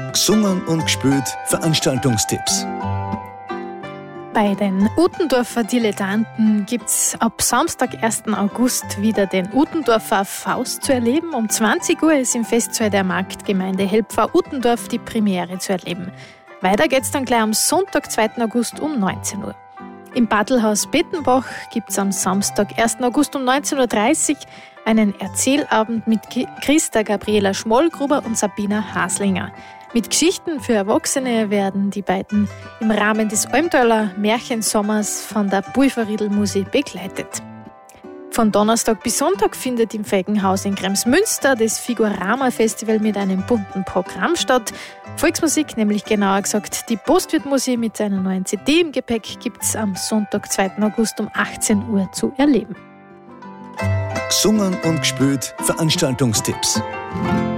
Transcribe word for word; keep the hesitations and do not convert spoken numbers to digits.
Gesungen und gespielt Veranstaltungstipps. Bei den Utendorfer Dilettanten gibt es ab Samstag, ersten August, wieder den Utendorfer Faust zu erleben. Um zwanzig Uhr ist im Festsaal der Marktgemeinde Helpfau-Utendorf die Premiere zu erleben. Weiter geht es dann gleich am Sonntag, zweiten August um neunzehn Uhr. Im Badelhaus Bettenbach gibt es am Samstag, ersten August um neunzehn Uhr dreißig einen Erzählabend mit Christa Gabriela Schmollgruber und Sabina Haslinger. Mit Geschichten für Erwachsene werden die beiden im Rahmen des Almtaler Märchensommers von der Pulverriedl-Musik begleitet. Von Donnerstag bis Sonntag findet im Feggenhaus in Kremsmünster das Figurama-Festival mit einem bunten Programm statt. Volksmusik, nämlich genauer gesagt die Postwirtmusik mit einer neuen C D im Gepäck, gibt es am Sonntag, zweiten August um achtzehn Uhr zu erleben. Gesungen und gespielt Veranstaltungstipps.